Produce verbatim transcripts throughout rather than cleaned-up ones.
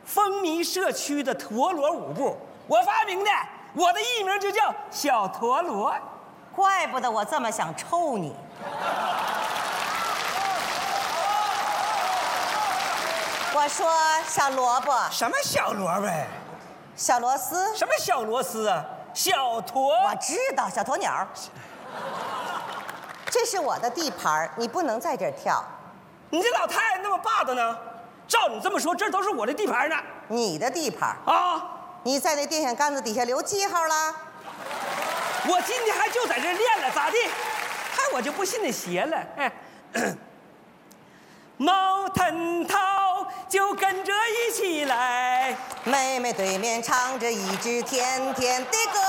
风靡社区的陀螺舞步，我发明的，我的艺名就叫小陀螺。 怪不得我这么想抽你。我说小萝卜， 什么小萝卜？ 小螺丝？ 什么小螺丝啊？小驼。 我知道，小鸵鸟。这是我的地盘，你不能在这儿跳。 你这老太太那么霸道呢？照你这么说，这都是我的地盘呢。 你的地盘啊？ 你在那电线杆子底下留记号了？ 我今天还就在这儿练了，咋地？还我就不信那邪了。哎，毛腾涛就跟着一起来， 妹妹对面唱着一支甜甜的歌。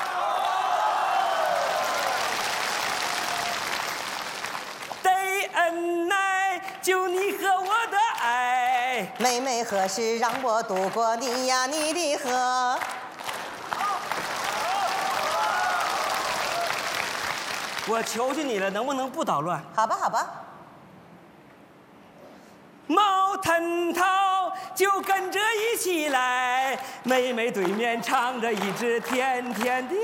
得恩爱，就你和我的爱。 妹妹何时让我渡过你呀你的河？ 我求求你了，能不能不捣乱？ 好吧，好吧。 毛腾涛就跟着一起来，妹妹对面唱着一支甜甜的。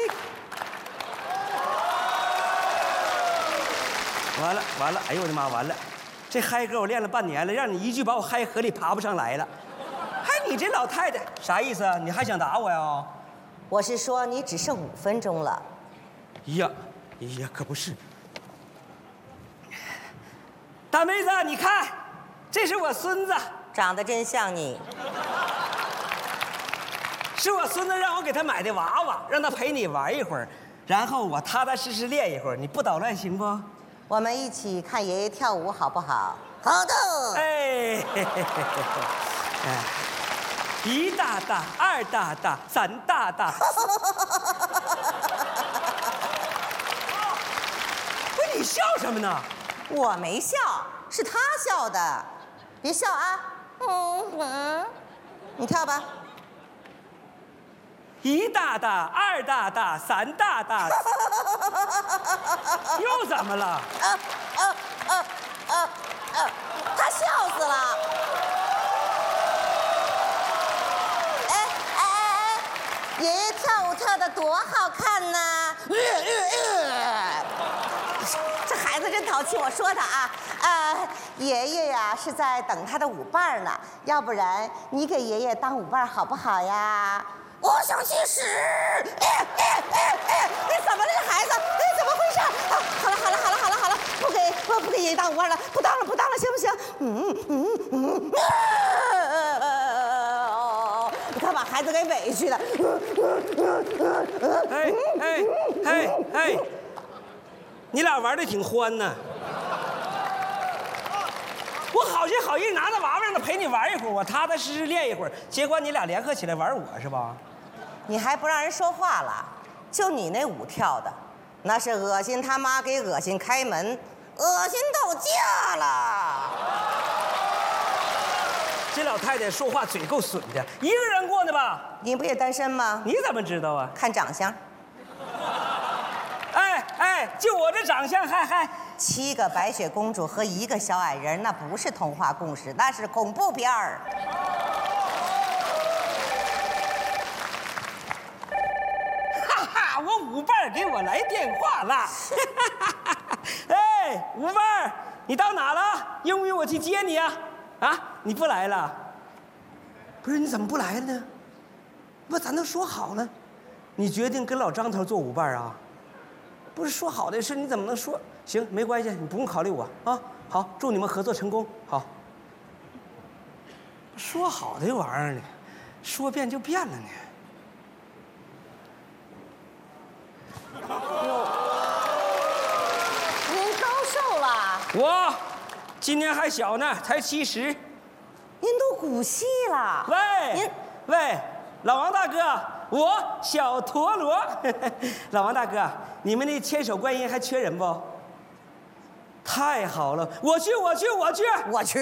完了完了，哎呦我的妈，完了！这嗨歌我练了半年了，让你一句把我嗨河里爬不上来了。还你这老太太啥意思啊？你还想打我呀？ 我是说你只剩五分钟了。 呀，呀，可不是。大妹子，你看，这是我孙子， 长得真像你。 是我孙子让我给他买的娃娃，让他陪你玩一会儿，然后我踏踏实实练一会儿，你不捣乱行不？ 我们一起看爷爷跳舞好不好？好的。 哎，嘿嘿嘿嘿哎，一大大，二大大，三大大。不是你笑什么呢？ 我没笑，是他笑的。别笑啊。嗯嗯，你跳吧。 一大大，二大大，三大大。又怎么了？ 呃呃呃呃呃，他笑死了。哎哎哎哎，爷爷跳舞跳得多好看呐！呃呃呃，这孩子真淘气，我说他啊，呃，爷爷呀是在等他的舞伴呢，要不然你给爷爷当舞伴好不好呀？我想去屎！哎哎哎哎！你怎么了，这孩子？你怎么回事？啊，好了好了好了好了好了，不给不不给爷爷当舞伴了，不当了不当了，行不行？嗯嗯嗯。呃、你看把孩子给委屈的。 哎哎哎哎，你俩玩的挺欢呢。我好心好意拿着娃娃让他陪你玩一会儿，我踏踏实实练一会儿，结果你俩联合起来玩我是吧？ 你还不让人说话了？就你那舞跳的，那是恶心他妈给恶心开门，恶心到家了。 这老太太说话嘴够损的，一个人过呢吧？ 你不也单身吗？ 你怎么知道啊？ 看长相。 哎哎，就我这长相还还。 七个白雪公主和一个小矮人，那不是童话故事，那是恐怖片儿。 哈哈，我舞伴给我来电话了。哎，舞伴，你到哪了？用不用我去接你啊？啊，你不来了？不是，你怎么不来了呢？不，咱都说好了，你决定跟老张头做舞伴啊？不是说好的事，你怎么能说？行，没关系，你不用考虑我啊。好，祝你们合作成功。好，说好的玩意儿呢，说变就变了呢。 您高寿了？ 我今年还小呢，才七十。 您都古稀了。 喂， 您喂，老王大哥，我小陀螺。老王大哥，你们那千手观音还缺人不？太好了，我去，我去，我去， 我去。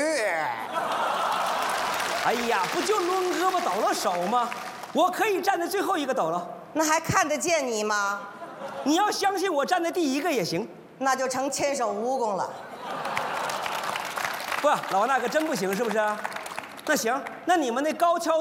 哎呀，不就抡胳膊抖了手吗？我可以站在最后一个抖了。 那还看得见你吗？ 你要相信我，站在第一个也行。 那就成千手蜈蚣了。 不，老王大哥真不行是不是？那行，那你们那高跷